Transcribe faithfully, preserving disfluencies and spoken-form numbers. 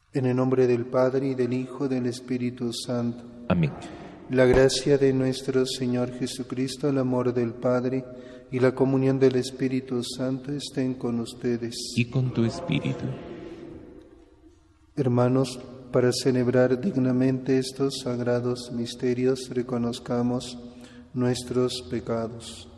En el nombre del Padre, y del Hijo, y del Espíritu Santo. Amén. La gracia de nuestro Señor Jesucristo, el amor del Padre y la comunión del Espíritu Santo estén con ustedes. Y con tu espíritu. Hermanos, para celebrar dignamente estos sagrados misterios, reconozcamos nuestros pecados.